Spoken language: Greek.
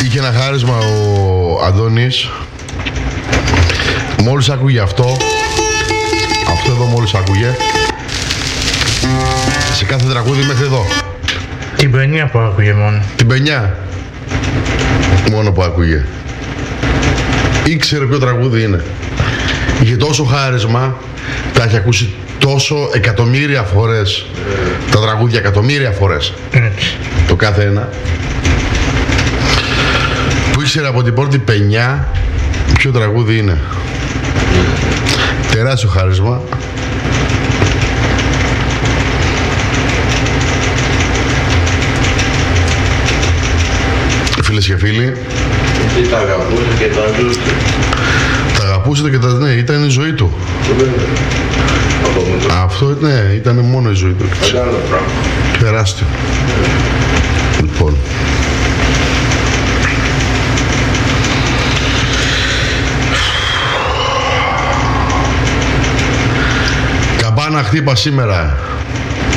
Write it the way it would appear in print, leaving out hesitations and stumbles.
Είχε ένα χάρισμα ο Αντώνης. Μόλις άκουγε αυτό εδώ μόλις άκουγε, σε κάθε τραγούδι μέχρι εδώ. Την παινιά που άκουγε μόνο. Την παινιά μόνο που άκουγε. Ήξερε ποιο τραγούδι είναι. Είχε τόσο χάρισμα, τα έχει ακούσει τόσο εκατομμύρια φορές τα τραγούδια, εκατομμύρια φορές. Το κάθε ένα. Που ήξερε από την πρώτη παινιά ποιο τραγούδι είναι. Τεράστιο χάρισμα. Φίλες και φίλοι, Τι τα αγαπούσε και τα ζούσε. τα αγαπούσε και τα... ναι, ήταν η ζωή του. Αυτό ναι, ήταν μόνο η ζωή του. Μεγάλο πράγμα. Τεράστιο. Λοιπόν, καμπάνα χτύπα σήμερα.